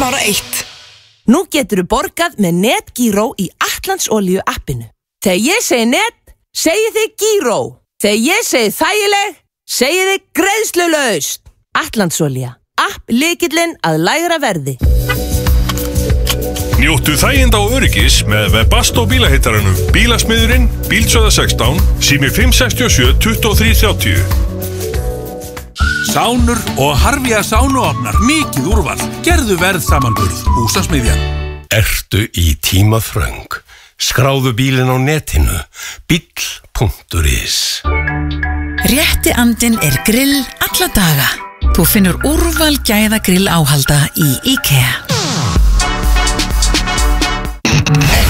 Bara 1. Nú geturðu borgað með NetGíró í Atlantsolíu appinu. Þegar ég segi net, segið þið Gíró. Þegar ég segi þægileg, segið þið greiðslulaust. Atlantsolía, app lykillinn að lægra verði. Njóttu þæginda og öryggis með Webasto bílahittaranum. Bílasmiðurinn, Bílsöða 16, sími 567 2330. Sánur og Harvía sánuofnar, mikið úrval. Gerðu verðsamanburð, Húsasmiðjan. Ertu í tímaþröng? Skráðu bílinn á netinu, bíll.is. Rétti andinn grill alla daga. Þú finnur úrval gæða grill áhalda í IKEA.